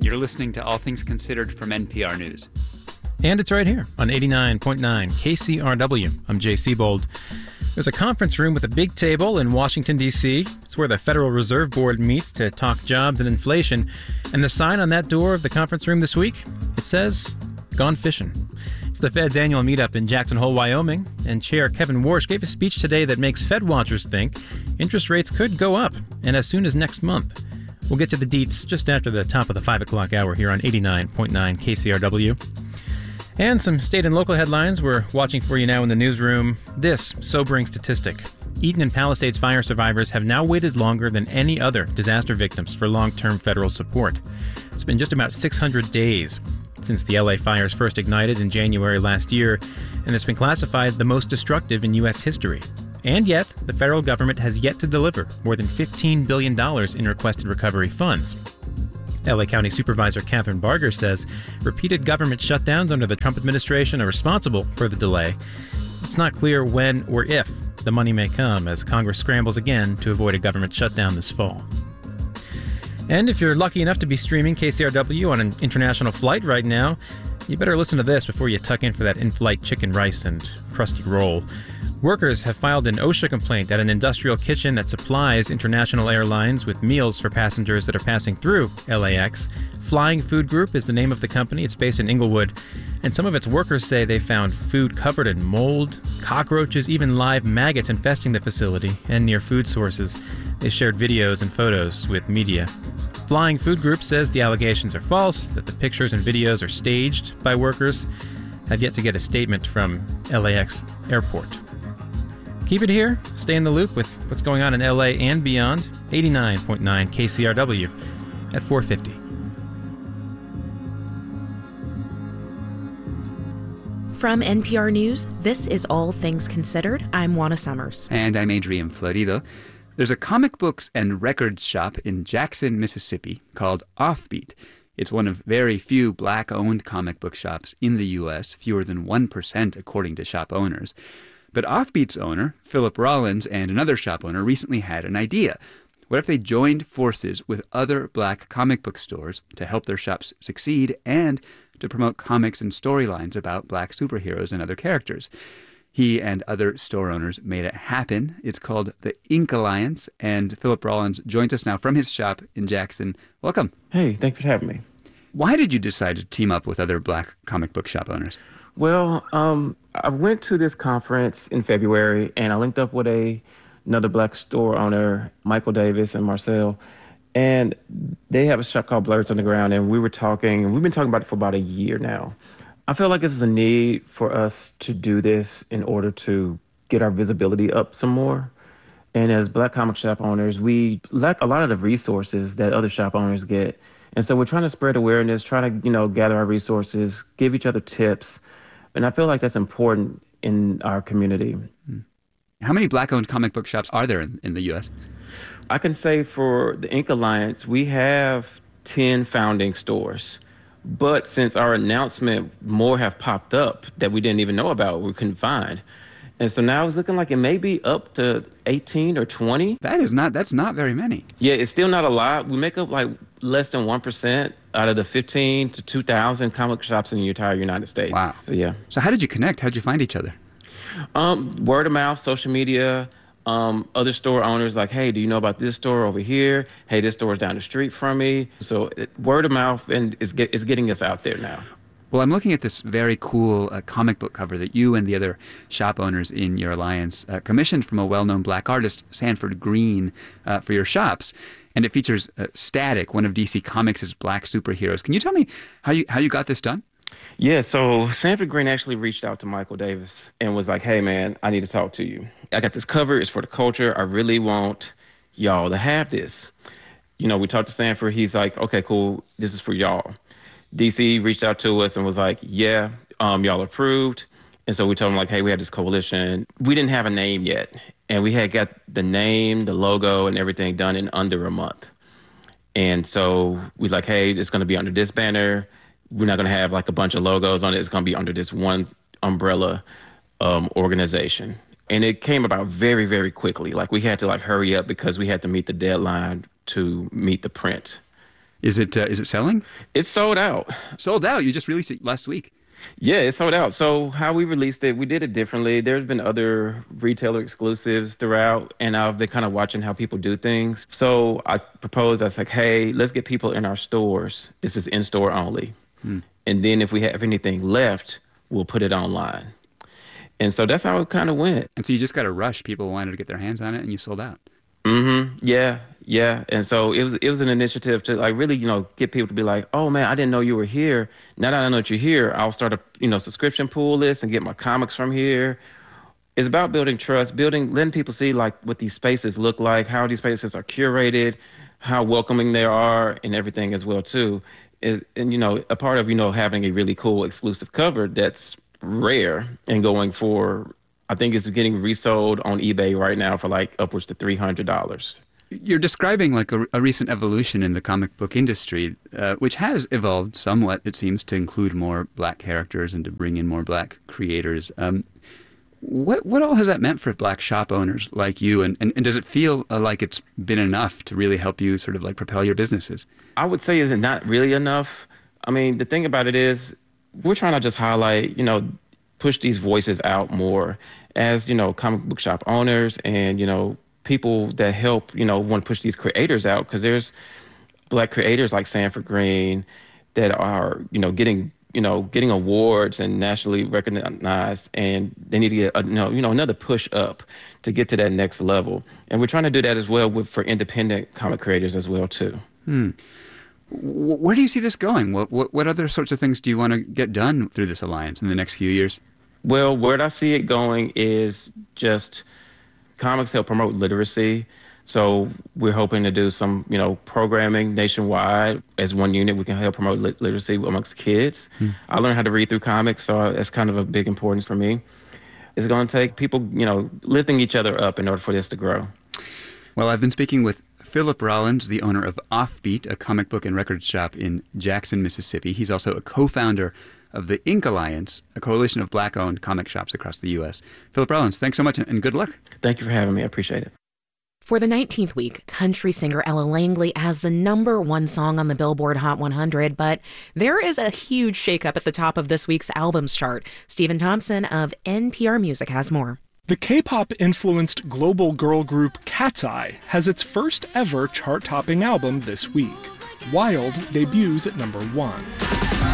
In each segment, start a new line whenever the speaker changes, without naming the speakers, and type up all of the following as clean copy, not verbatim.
You're listening to All Things Considered from NPR News.
And it's right here on 89.9 KCRW. I'm Jay Seabold. There's a conference room with a big table in Washington, D.C. It's where the Federal Reserve Board meets to talk jobs and inflation. And the sign on that door of the conference room this week, it says, "Gone fishing." It's the Fed's annual meetup in Jackson Hole, Wyoming. And Chair Kevin Warsh gave a speech today that makes Fed watchers think interest rates could go up, and as soon as next month. We'll get to the deets just after the top of the 5 o'clock hour here on 89.9 KCRW. And some state and local headlines we're watching for you now in the newsroom. This sobering statistic. Eaton and Palisades fire survivors have now waited longer than any other disaster victims for long-term federal support. It's been just about 600 days since the LA fires first ignited in January last year, and it's been classified the most destructive in U.S. history. And yet, the federal government has yet to deliver more than $15 billion in requested recovery funds. LA County Supervisor Catherine Barger says repeated government shutdowns under the Trump administration are responsible for the delay. It's not clear when or if the money may come as Congress scrambles again to avoid a government shutdown this fall. And if you're lucky enough to be streaming KCRW on an international flight right now, you better listen to this before you tuck in for that in-flight chicken rice and crusty roll. Workers have filed an OSHA complaint at an industrial kitchen that supplies international airlines with meals for passengers that are passing through LAX. Flying Food Group is the name of the company. It's based in Inglewood. And some of its workers say they found food covered in mold, cockroaches, even live maggots infesting the facility and near food sources. They shared videos and photos with media. Flying Food Group says the allegations are false, that the pictures and videos are staged by workers. I've yet to get a statement from LAX Airport. Keep it here. Stay in the loop with what's going on in LA and beyond. 89.9 KCRW at 4:50.
From NPR News, this is All Things Considered. I'm Juana Summers.
And I'm Adrian Florido. There's a comic books and records shop in Jackson, Mississippi called Offbeat. It's one of very few black-owned comic book shops in the U.S., fewer than 1% according to shop owners. But Offbeat's owner, Philip Rollins, and another shop owner recently had an idea. What if they joined forces with other black comic book stores to help their shops succeed and to promote comics and storylines about black superheroes and other characters? He and other store owners made it happen. It's called the Ink Alliance, and Philip Rollins joins us now from his shop in Jackson. Welcome.
Hey, thanks for having me.
Why did you decide to team up with other black comic book shop owners?
Well, I went to this conference in February, and I linked up with another black store owner, Michael Davis and Marcel, and they have a shop called Blurs on the Ground, and we were talking, and we've been talking about it for about a year now. I felt like it was a need for us to do this in order to get our visibility up some more. And as black comic shop owners, we lack a lot of the resources that other shop owners get. And so we're trying to spread awareness, trying to, gather our resources, give each other tips. And I feel like that's important in our community.
How many black-owned comic book shops are there in the U.S.?
I can say for the Ink Alliance, we have 10 founding stores. But since our announcement, more have popped up that we didn't even know about, we couldn't find. And so now it's looking like it may be up to 18 or 20.
That's not very many.
Yeah, it's still not a lot. We make up like less than 1% out of the 15 to 2,000 comic shops in the entire United States.
Wow.
So yeah.
So how did you connect? How did you find each other?
Word of mouth, social media, other store owners like, hey, do you know about this store over here? Hey, this store is down the street from me. So word of mouth and is getting us out there now.
Well, I'm looking at this very cool comic book cover that you and the other shop owners in your alliance commissioned from a well-known black artist, Sanford Greene, for your shops. And it features Static, one of DC Comics' black superheroes. Can you tell me how you got this done?
Yeah, so Sanford Greene actually reached out to Michael Davis and was like, hey, man, I need to talk to you. I got this cover. It's for the culture. I really want y'all to have this. We talked to Sanford. He's like, okay, cool. This is for y'all. DC reached out to us and was like, yeah, y'all approved. And so we told him like, hey, we have this coalition. We didn't have a name yet. And we had got the name, the logo, and everything done in under a month. And so we like, hey, it's going to be under this banner. We're not going to have like a bunch of logos on it. It's going to be under this one umbrella organization. And it came about very, very quickly. Like we had to like hurry up because we had to meet the deadline to meet the print.
Is it selling?
It's sold out.
Sold out. You just released it last week.
Yeah, it's sold out. So how we released it, we did it differently. There's been other retailer exclusives throughout, and I've been kind of watching how people do things. So I proposed, I was like, hey, let's get people in our stores. This is in-store only. And then if we have anything left, we'll put it online. And so that's how it kind of went.
And so you just got to rush. People wanted to get their hands on it, and you sold out.
Yeah. And so it was an initiative to like really, get people to be like, oh man, I didn't know you were here. Now that I know that you're here, I'll start a, subscription pool list and get my comics from here. It's about building trust, letting people see like what these spaces look like, how these spaces are curated, how welcoming they are, and everything as well too. And a part of, having a really cool exclusive cover that's rare and going for, I think it's getting resold on eBay right now for like upwards to $300.
You're describing like a recent evolution in the comic book industry, which has evolved somewhat, it seems, to include more black characters and to bring in more black creators. What all has that meant for black shop owners like you? And does it feel like it's been enough to really help you sort of like propel your businesses?
I would say is it not really enough. I mean, the thing about it is we're trying to just highlight, push these voices out more as, comic book shop owners and, people that help, want to push these creators out, because there's black creators like Sanford Green that are, getting awards and nationally recognized, and they need to get, another push up to get to that next level. And we're trying to do that as well for independent comic creators as well too.
Where do you see this going? What other sorts of things do you want to get done through this alliance in the next few years?
Well, where I see it going is just comics help promote literacy. So we're hoping to do some, programming nationwide. As one unit, we can help promote literacy amongst kids. I learned how to read through comics, so that's kind of a big importance for me. It's going to take people, lifting each other up in order for this to grow.
Well, I've been speaking with Philip Rollins, the owner of Offbeat, a comic book and record shop in Jackson, Mississippi. He's also a co-founder of the Ink Alliance, a coalition of black-owned comic shops across the U.S. Philip Rollins, thanks so much and good luck.
Thank you for having me. I appreciate it.
For the 19th week, country singer Ella Langley has the #1 song on the Billboard Hot 100, but there is a huge shakeup at the top of this week's albums chart. Stephen Thompson of NPR Music has more.
The K-pop-influenced global girl group Cat's Eye has its first ever chart-topping album this week. Wild debuts at #1.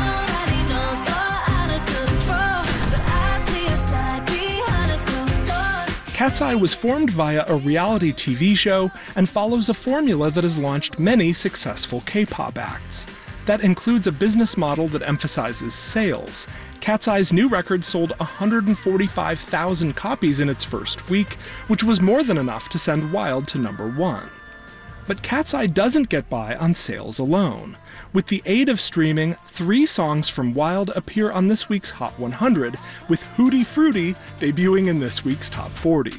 Cat's Eye was formed via a reality TV show and follows a formula that has launched many successful K-pop acts. That includes a business model that emphasizes sales. Cat's Eye's new record sold 145,000 copies in its first week, which was more than enough to send Wild to #1. But Cat's Eye doesn't get by on sales alone. With the aid of streaming, 3 songs from Wild appear on this week's Hot 100, with Hootie Fruity debuting in this week's Top 40.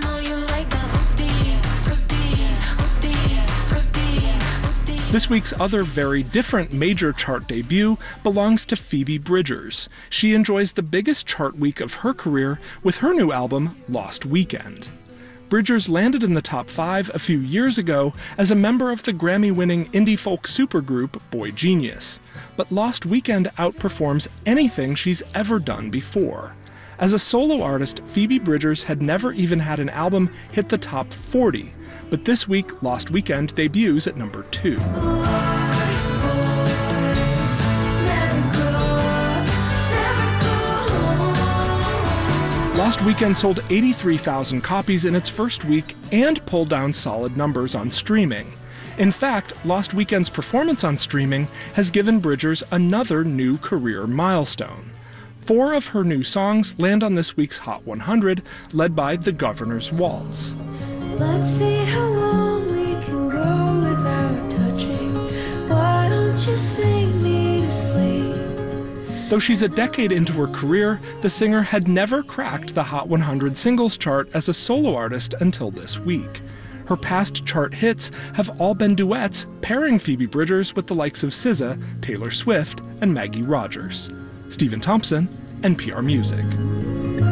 This week's other very different major chart debut belongs to Phoebe Bridgers. She enjoys the biggest chart week of her career with her new album, Lost Weekend. Bridgers landed in the top 5 a few years ago as a member of the Grammy-winning indie folk supergroup Boy Genius. But Lost Weekend outperforms anything she's ever done before. As a solo artist, Phoebe Bridgers had never even had an album hit the top 40. But this week, Lost Weekend debuts at #2. Lost Weekend sold 83,000 copies in its first week and pulled down solid numbers on streaming. In fact, Lost Weekend's performance on streaming has given Bridgers another new career milestone. 4 of her new songs land on this week's Hot 100, led by The Governor's Waltz.
Let's see how long we can go without touching. Why don't you sing me to sleep?
Though she's a decade into her career, the singer had never cracked the Hot 100 singles chart as a solo artist until this week. Her past chart hits have all been duets, pairing Phoebe Bridgers with the likes of SZA, Taylor Swift, and Maggie Rogers. Stephen Thompson, NPR Music.